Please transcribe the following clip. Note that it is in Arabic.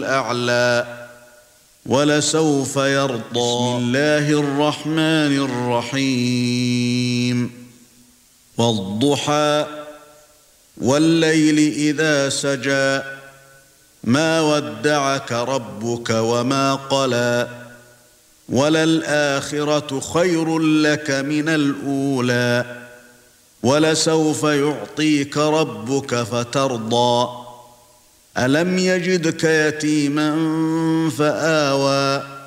الأعلى ولسوف يرضى. بسم الله الرحمن الرحيم. والضحى والليل إذا سجى ما ودعك ربك وما قلى وللآخرة خير لك من الأولى ولسوف يعطيك ربك فترضى ألم يجدك يتيما فآوى